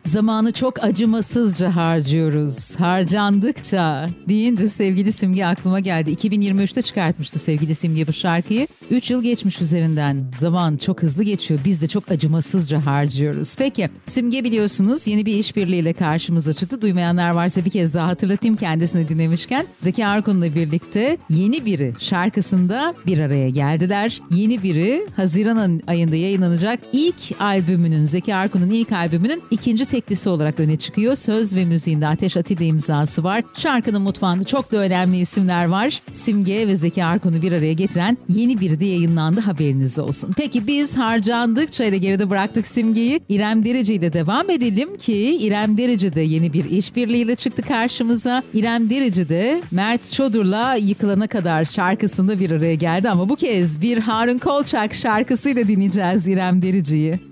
Zamanı çok acımasızca harcıyoruz. Harcandıkça deyince sevgili Simge aklıma geldi. 2023'te çıkartmıştı sevgili Simge bu şarkıyı. 3 yıl geçmiş üzerinden. Zaman çok hızlı geçiyor. Biz de çok acımasızca harcıyoruz. Peki Simge biliyorsunuz yeni bir işbirliğiyle karşımıza çıktı. Duymayanlar varsa bir kez daha hatırlatayım kendisini dinlemişken. Zeki Arkun'la birlikte Yeni Biri şarkısında bir araya geldiler. Yeni Biri Haziran ayında yayınlanacak ilk albümünün, Zeki Arkun'un ilk albümünün ikinci teklisi olarak öne çıkıyor. Söz ve müziğinde Ateş Atilla imzası var. Şarkının mutfağında çok da önemli isimler var. Simge ve Zeki Arkun'u bir araya getiren Yeni Biri de yayınlandı, haberiniz olsun. Peki biz harcandıkça ile geride bıraktık Simge'yi. İrem Derici ile devam edelim ki İrem Derici de yeni bir işbirliğiyle çıktı karşımıza. İrem Derici de Mert Çodur'la Yıkılana Kadar şarkısında bir araya geldi ama bu kez bir Harun Kolçak şarkısıyla dinleyeceğiz İrem Derici'yi.